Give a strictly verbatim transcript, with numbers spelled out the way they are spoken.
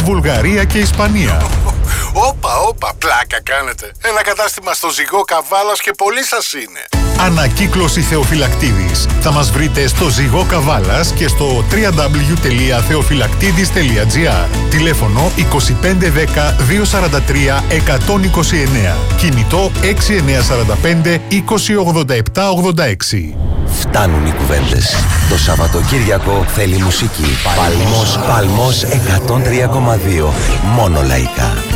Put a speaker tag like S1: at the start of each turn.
S1: Βουλγαρία και Ισπανία.
S2: Όπα, όπα, πλάκα κάνετε. Ένα κατάστημα στο Ζυγό Καβάλας και πολύ σας είναι.
S1: Ανακύκλωση Θεοφυλακτίδης. Θα μας βρείτε στο Ζυγό Καβάλας και στο double-u double-u double-u τελεία θεοφυλακτίδης τελεία τζι άρ. Τηλέφωνο είκοσι πέντε δέκα διακόσια σαράντα τρία εκατόν είκοσι εννέα. Κινητό έξι εννιά τέσσερα πέντε είκοσι ογδόντα επτά ογδόντα έξι.
S3: Φτάνουν οι κουβέντες. Το Σαββατοκύριακο θέλει μουσική. Παλμός, Παλμός εκατόν τρία κόμμα δύο. Μόνο λαϊκά.